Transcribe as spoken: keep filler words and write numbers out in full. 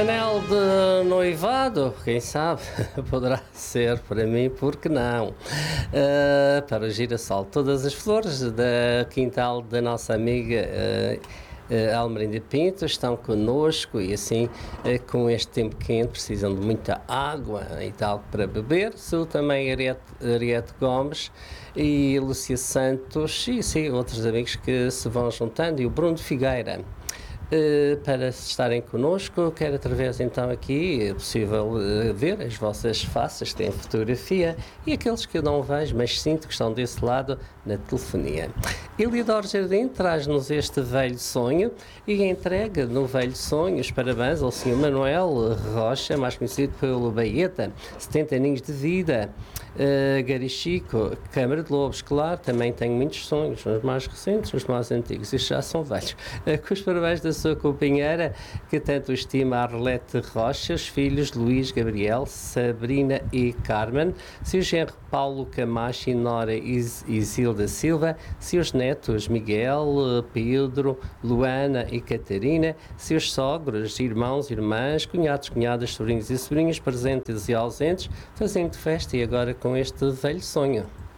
Anel de noivado, quem sabe, poderá ser para mim, porque não? Uh, para o girassol, todas as flores da quintal da nossa amiga uh, uh, Almerinda Pinto estão connosco e assim, uh, com este tempo quente, precisam de muita água e tal para beber. Sou também Ariete, Ariete Gomes e Lúcia Santos e sim, outros amigos que se vão juntando, e o Bruno Figueira. Uh, para estarem connosco, quero através então aqui, é possível uh, ver as vossas faces, têm fotografia, e aqueles que eu não vejo, mas sinto que estão desse lado na telefonia. Eliodoro Jardim traz-nos este velho sonho e entrega no velho sonho os parabéns ao senhor Manuel Rocha, mais conhecido pelo Baeta, setenta aninhos de vida. Uh, Gary Chico, Câmara de Lobos, claro, também tenho muitos sonhos, os mais recentes, os mais antigos, estes já são velhos. Uh, com os parabéns da sua companheira, que tanto estima, Arlete Rocha, os filhos Luís, Gabriel, Sabrina e Carmen, seu genro Paulo Camacho e Nora Is Isilda Silva, seus netos Miguel, Pedro, Luana e Catarina, seus sogros, irmãos, irmãs, cunhados, cunhadas, sobrinhos e sobrinhas, presentes e ausentes, fazendo festa e agora com este velho sonho.